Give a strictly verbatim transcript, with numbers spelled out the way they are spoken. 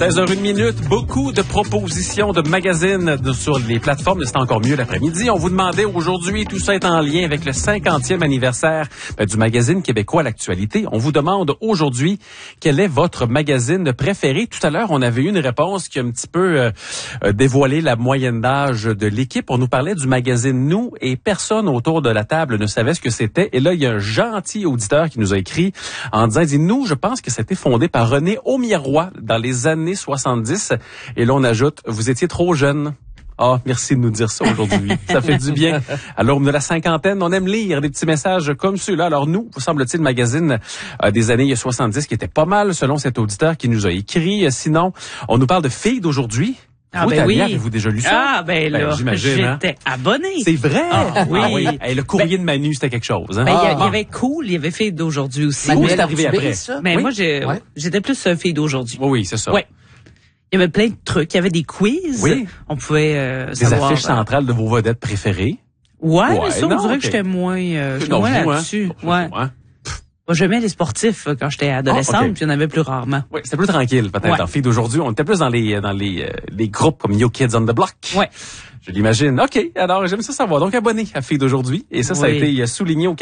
seize heures une minute, beaucoup de propositions de magazines de, sur les plateformes. C'est encore mieux l'après-midi. On vous demandait aujourd'hui, tout ça est en lien avec le cinquantième anniversaire ben, du magazine québécois L'Actualité. On vous demande aujourd'hui quel est votre magazine préféré. Tout à l'heure, on avait eu une réponse qui a un petit peu euh, euh, dévoilé la moyenne d'âge de l'équipe. On nous parlait du magazine Nous et personne autour de la table ne savait ce que c'était. Et là, il y a un gentil auditeur qui nous a écrit en disant, il dit, Nous, je pense que c'était fondé par René Aumirois dans les années soixante-dix. Et là, on ajoute, vous étiez trop jeune. Ah, merci de nous dire ça aujourd'hui. Ça fait du bien. À l'aube de la cinquantaine, on aime lire des petits messages comme ceux-là. Alors nous, semble-t-il, le magazine euh, des années soixante-dix qui était pas mal, selon cet auditeur qui nous a écrit. Sinon, on nous parle de filles d'aujourd'hui. Ah vous, ben Tania, oui. avez-vous déjà lu ça? Ah ben là, ben, j'imagine, hein? j'étais abonnée. C'est vrai? Ah, oui. Ah, oui. Hey, le courrier ben, de Manu, c'était quelque chose. Hein? Ben, il y, ah. y avait Cool, il y avait Fille d'aujourd'hui aussi. Cool, c'est arrivé après. Ça? Mais oui? moi, j'ai, ouais. j'étais plus euh, Fille d'aujourd'hui. Oui, oui, c'est ça. Ouais. Il y avait plein de trucs. Il y avait des quiz. Oui. On pouvait euh, des savoir... affiches centrales de vos vedettes préférées. Ouais, ouais mais ça, non, on dirait okay. que j'étais moins, euh, j'étais non, moins vous, là-dessus. Hein? Ouais. Hein? Moi, j'aimais les sportifs quand j'étais adolescente, oh, okay. puis il y en avait plus rarement. Oui, c'était plus tranquille, peut-être. Ouais. En filles d'aujourd'hui, on était plus dans les dans les, euh, les groupes comme New Kids on the Block. Ouais. Je l'imagine. OK, alors j'aime ça savoir. Donc, abonné à Filles d'aujourd'hui. Et ça, oui. ça a été souligné au